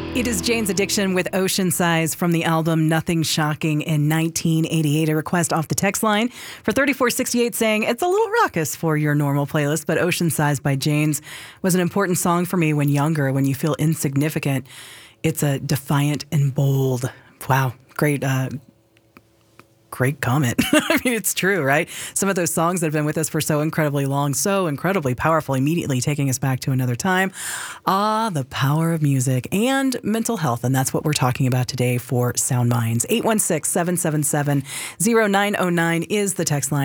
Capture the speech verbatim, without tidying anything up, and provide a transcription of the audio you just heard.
It is Jane's Addiction with Ocean Size from the album Nothing Shocking in nineteen eighty-eight. A request off the text line for thirty-four sixty-eight saying, it's a little raucous for your normal playlist, but Ocean Size by Jane's was an important song for me when younger, when you feel insignificant. It's a defiant and bold. Wow, great, uh, great comment. I mean, it's true, right? Some of those songs that have been with us for so incredibly long, so incredibly powerful, immediately taking us back to another time. Ah, the power of music and mental health. And that's what we're talking about today for Sound Minds. eight one six, seven seven seven, zero nine zero nine is the text line.